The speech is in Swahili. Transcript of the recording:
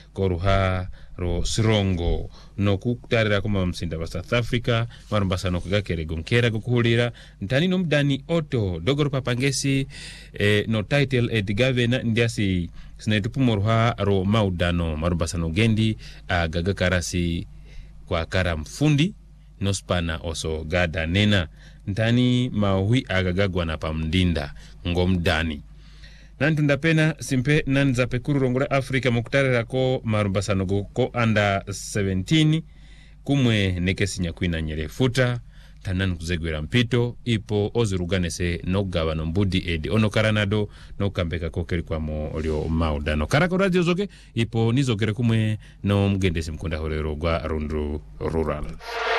koruha ro sirongo no kukutarira kuma msinda wa South Africa marumbasa no kugakere gonkera kukuhulira ntani no mdani oto dogoro papangesi no title edgavena ndiasi sinetupumuruha ro maudano marumbasa no gendi gagakarasi kwa kara mfundi no spana oso gada nena ntani maui agagagwa na pamdinda ngomdani nantunda pena simpe nanza pekuru rongora Afrika mukutarira ko marumbasano ko under 17 kumwe nekesi nyakwina nyerefuta tanan kuzegwera mpito ipo oziruganese no gavano mbudi edi ono karanado no kambeka kokeri kwa mo olio maudano karako radio zoke ipo nizokere kumwe no mgendesi mkunda horero gwa rundu rural.